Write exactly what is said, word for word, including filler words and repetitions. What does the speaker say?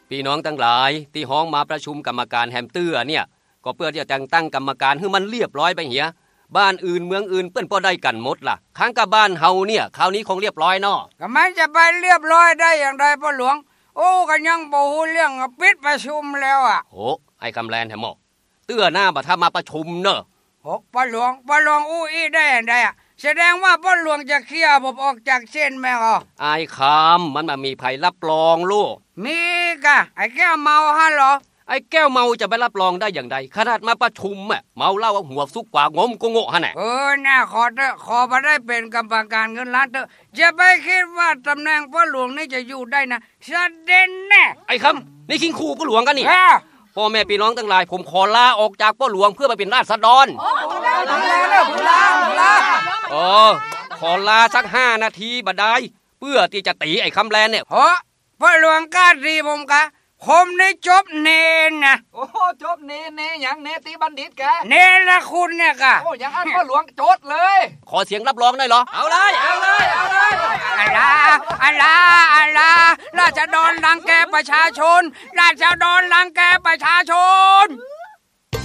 พี่น้องทั้งหลายที่ห้องมาประชุมกรรมการแฮมเตื้อเนี่ยก็เพื่อที่จะแต่งตั้งกรรมการให้มันเรียบร้อยไปเหียบ้านอื่นเมืองอื่นเปิ้นบ่ได้กันหมดล่ะค้างกับบ้านเฮาเนี่ยคราวนี้คงเรียบร้อยเนาะก็มันจะไปเรียบร้อยได้อย่างไรพ่อหลวงโอ้ก็ยังบ่ฮู้เรื่องปิดประชุมแล้วอ่ะโอ้ไอ้คำแลนแท้หมอเตื้อหน้าบ่ถ้ามาประชุมเนอะโอ้พ่อหลวงพ่อหลวงอู้อี้ได้อย่างไรอ่ะแสดงว่าพ่อหลวงจะเคลียร์ผมออกจากเส้นแม่อ๋อไอ้คำมันมามีไผรับรองลูกมีกะไอ้แก้วเมาฮะเหรอไอ้แก้วเมาจะไปรับรองได้อย่างไรขนาดมาประชุมอ่ะเมาเหล้าหัวซุกกว่างมก็โง่ฮะน่ะเออน่าขอเถอะขอบ่ได้เป็นกรรมการเงินล้านเถอะจะไปคิดว่าตำแหน่งพ่อหลวงนี่จะอยู่ได้นะเสด็จแน่ไอ้คำนี่คิงขู่พ่อหลวงกันนี่พ่อแม่พี่น้องทั้งหลายผมขอลาออกจากพ่อหลวงเพื่อไปเป็นราษฎรลาแล้วลาลาเออขอลาสักห้านาทีบัดได้เพื่อที่จะตีไอ้คำแลนเนี่ยเพราะพ่อหลวงกล้าตีผมกะผมได้จบเนนนะโอ้จบเนนเนอย่างเนติบัณฑิตแกเนรละคุณเนี่ยกะโอ้อย่างอันพ่อหลวงโจทย์เลยขอเสียงรับรองได้เหรอเอาเลยเอาเลยเอาเลยอะลาอะลาอะลาราษฎรรังแกประชาชนราษฎรรังแกประชาชน